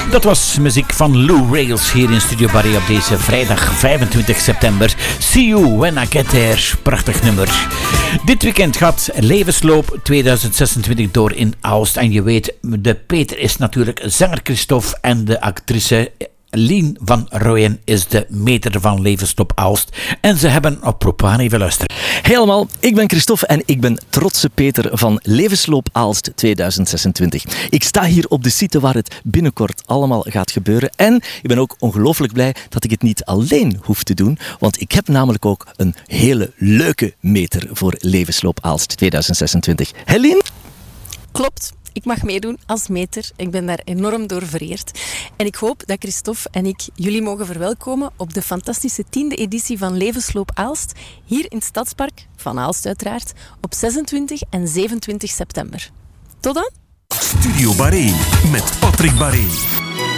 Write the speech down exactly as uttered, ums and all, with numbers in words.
Dat was muziek van Lou Rails hier in Studio Barry op deze vrijdag vijfentwintig september. See you when I get there. Prachtig nummer. Dit weekend gaat Levensloop tweeduizend zesentwintig door in Aalst. En je weet, de Peter is natuurlijk zanger Christophe en de actrice Lien van Rooyen is de meter van Levensloop Aalst. En ze hebben een oproep. We gaan even luisteren. Hey allemaal, ik ben Christophe en ik ben trotse Peter van Levensloop Aalst tweeduizend zesentwintig. Ik sta hier op de site waar het binnenkort allemaal gaat gebeuren. En ik ben ook ongelooflijk blij dat ik het niet alleen hoef te doen. Want ik heb namelijk ook een hele leuke meter voor Levensloop Aalst tweeduizend zesentwintig. Hey Lien? Klopt. Ik mag meedoen als meter. Ik ben daar enorm door vereerd. En ik hoop dat Christophe en ik jullie mogen verwelkomen op de fantastische tiende editie van Levensloop Aalst, hier in het Stadspark, van Aalst uiteraard, op zesentwintig en zevenentwintig september. Tot dan! Studio Barry met Patrick Barry.